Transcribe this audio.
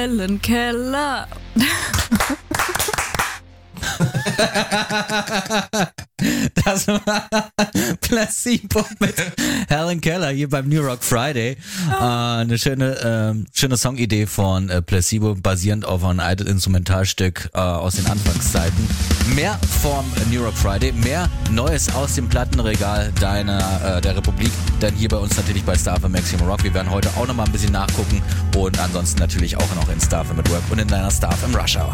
Helen Keller. Das war Placebo mit Helen Keller hier beim New Rock Friday. Eine schöne Songidee von Placebo, basierend auf einem alten Instrumentalstück aus den Anfangszeiten. Mehr vom New Rock Friday, mehr Neues aus dem Plattenregal der Republik, dann hier bei uns natürlich bei Starfm Maximum Rock. Wir werden heute auch nochmal ein bisschen nachgucken und ansonsten natürlich auch noch in Starfm at Work und in deiner Starfm Rush Hour.